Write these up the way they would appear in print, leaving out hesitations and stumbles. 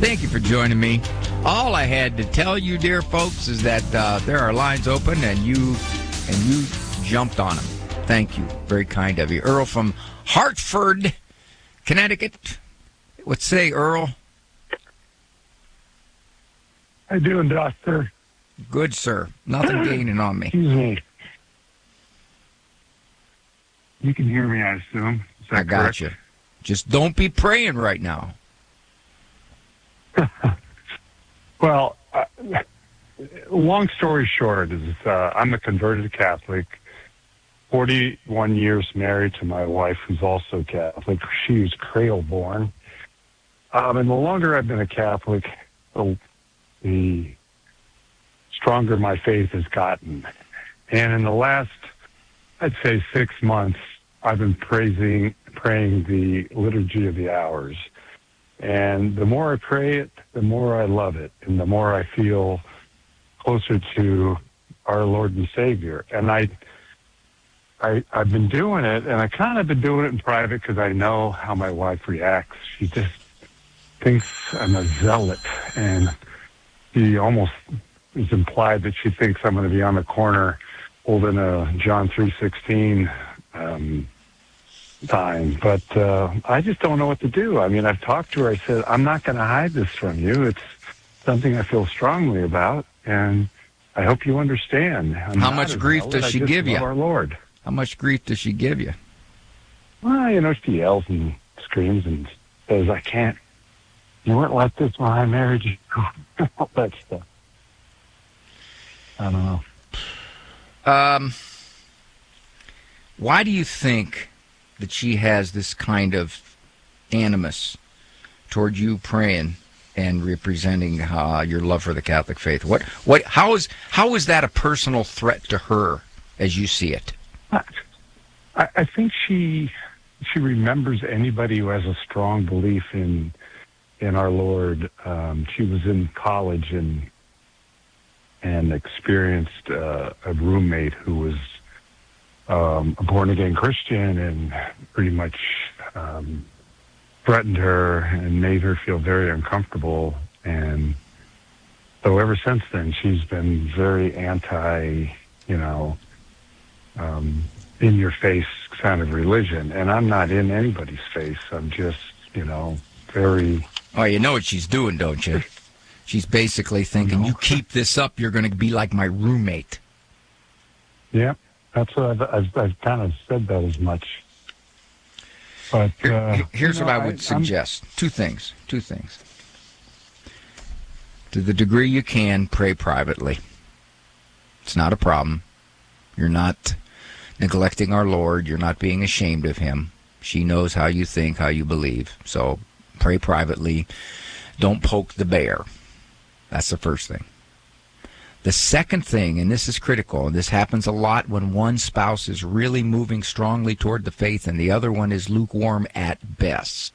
Thank you for joining me. All I had to tell you, dear folks, is that there are lines open, and you jumped on them. Thank you. Very kind of you. Earl from Hartford, Connecticut. What say, Earl? How you doing, Doctor? Good, sir. Nothing gaining on me. Excuse me. You can hear me, I assume. Is that I got correct? you. Just don't be praying right now. Well, long story short is I'm a converted Catholic, 41 years married to my wife, who's also Catholic. She was Creole born. And the longer I've been a Catholic, the stronger my faith has gotten. And in the last, I'd say 6 months, I've been praying the Liturgy of the Hours. And the more I pray it, the more I love it, and the more I feel closer to our Lord and Savior. And I've been doing it, and I kind of been doing it in private because I know how my wife reacts. She just thinks I'm a zealot, and she almost is implied that she thinks I'm going to be on the corner holding a John 3:16 sign. But I just don't know what to do. I mean, I've talked to her. I said, I'm not going to hide this from you. It's something I feel strongly about, and I hope you understand. How much grief does she give you? Our Lord. How much grief does she give you? Well, she yells and screams and says, I can't. You weren't like this when I married you. All that stuff. I don't know. Why do you think that she has this kind of animus toward you praying and representing your love for the Catholic faith? How is that a personal threat to her as you see it? I think she remembers anybody who has a strong belief in our Lord. She was in college and experienced a roommate who was a born-again Christian and pretty much threatened her and made her feel very uncomfortable. And so ever since then, she's been very anti, in-your-face kind of religion. And I'm not in anybody's face. I'm just, very... Oh, you know what she's doing, don't you? She's basically thinking, you keep this up, you're going to be like my roommate. Yeah, that's what I've kind of said that as much. But here's what I would suggest. Two things. To the degree you can, pray privately. It's not a problem. You're not neglecting our Lord. You're not being ashamed of him. She knows how you think, how you believe. So pray privately. Don't poke the bear. That's the first thing. The second thing, and this is critical, and this happens a lot when one spouse is really moving strongly toward the faith and the other one is lukewarm at best.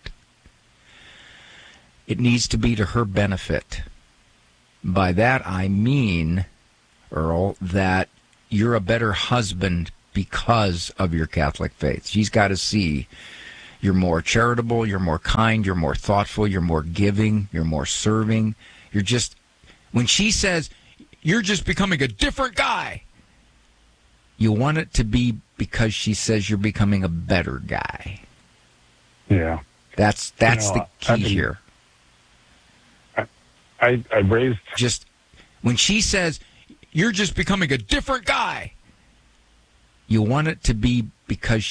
It needs to be to her benefit. By that I mean, Earl, that you're a better husband because of your Catholic faith. She's got to see you're more charitable, you're more kind, you're more thoughtful, you're more giving, you're more serving. You're just, when she says, you're just becoming a different guy, you want it to be because she says you're becoming a better guy. Yeah. That's the key here. I raised... Just, when she says, you're just becoming a different guy, you want it to be because